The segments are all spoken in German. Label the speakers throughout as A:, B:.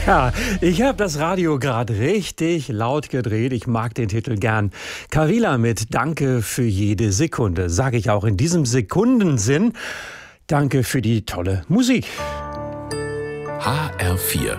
A: Ja, ich habe das Radio gerade richtig laut gedreht. Ich mag den Titel gern. Carilla mit Danke für jede Sekunde. Sage ich auch in diesem Sekundensinn. Danke für die tolle Musik.
B: HR4.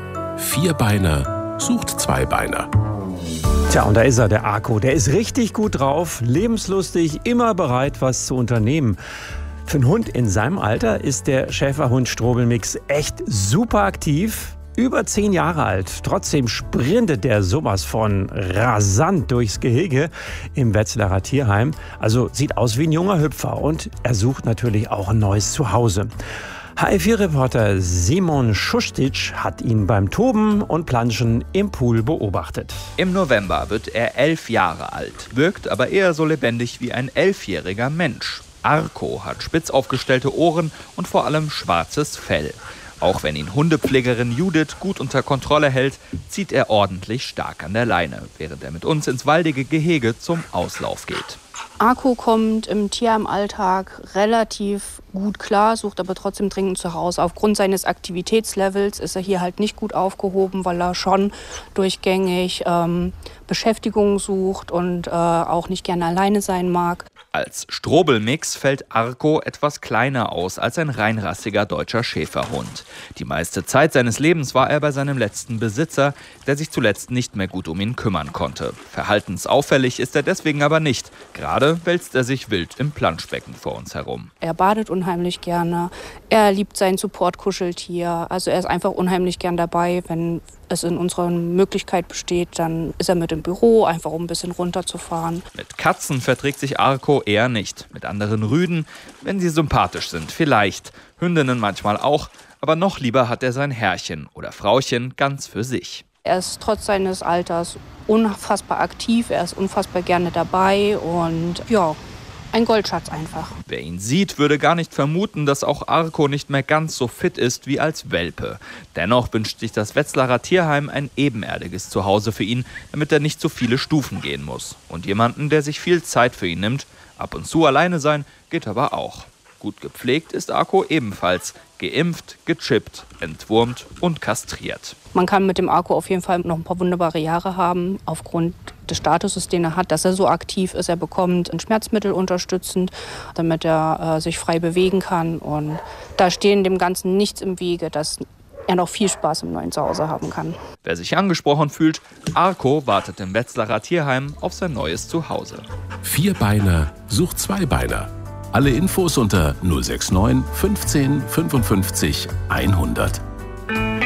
B: Vierbeiner sucht Zweibeiner.
A: Tja, und da ist er, der Arco. Der ist richtig gut drauf, lebenslustig, immer bereit, was zu unternehmen. Für einen Hund in seinem Alter ist der Schäferhund Strobelmix echt super aktiv. Über 10 Jahre alt. Trotzdem sprintet der sowas von rasant durchs Gehege im Wetzlarer Tierheim. Also sieht aus wie ein junger Hüpfer. Und er sucht natürlich auch ein neues Zuhause. HR4-Reporter Simon Schustic hat ihn beim Toben und Planschen im Pool beobachtet.
C: Im November wird er 11 Jahre alt, wirkt aber eher so lebendig wie ein 11-jähriger Mensch. Arco hat spitz aufgestellte Ohren und vor allem schwarzes Fell. Auch wenn ihn Hundepflegerin Judith gut unter Kontrolle hält, zieht er ordentlich stark an der Leine, während er mit uns ins waldige Gehege zum Auslauf geht.
D: Arco kommt im Tierheimalltag relativ gut klar, sucht aber trotzdem dringend zu Hause. Aufgrund seines Aktivitätslevels ist er hier halt nicht gut aufgehoben, weil er schon durchgängig Beschäftigung sucht und auch nicht gerne alleine sein mag.
C: Als Strobelmix fällt Arco etwas kleiner aus als ein reinrassiger deutscher Schäferhund. Die meiste Zeit seines Lebens war er bei seinem letzten Besitzer, der sich zuletzt nicht mehr gut um ihn kümmern konnte. Verhaltensauffällig ist er deswegen aber nicht. Gerade wälzt er sich wild im Planschbecken vor uns herum.
D: Er badet unheimlich gerne. Er liebt sein Support-Kuscheltier. Also er ist einfach unheimlich gern dabei. Wenn es in unserer Möglichkeit besteht, dann ist er mit im Büro, einfach um ein bisschen runterzufahren.
C: Mit Katzen verträgt sich Arco eher nicht. Mit anderen Rüden, wenn sie sympathisch sind, vielleicht. Hündinnen manchmal auch. Aber noch lieber hat er sein Herrchen oder Frauchen ganz für sich.
D: Er ist trotz seines Alters unfassbar aktiv. Er ist unfassbar gerne dabei und ja, ein Goldschatz einfach.
C: Wer ihn sieht, würde gar nicht vermuten, dass auch Arco nicht mehr ganz so fit ist wie als Welpe. Dennoch wünscht sich das Wetzlarer Tierheim ein ebenerdiges Zuhause für ihn, damit er nicht so viele Stufen gehen muss. Und jemanden, der sich viel Zeit für ihn nimmt. Ab und zu alleine sein geht aber auch. Gut gepflegt ist Arco ebenfalls. Geimpft, gechippt, entwurmt und kastriert.
D: Man kann mit dem Arco auf jeden Fall noch ein paar wunderbare Jahre haben, aufgrund des Statuses, den er hat, dass er so aktiv ist. Er bekommt ein Schmerzmittel unterstützend, damit er sich frei bewegen kann. Und da stehen dem Ganzen nichts im Wege, dass er noch viel Spaß im neuen Zuhause haben kann.
C: Wer sich angesprochen fühlt, Arco wartet im Wetzlarer Tierheim auf sein neues Zuhause.
B: Vierbeiner sucht Zweibeiner. Alle Infos unter 069 15 55 100.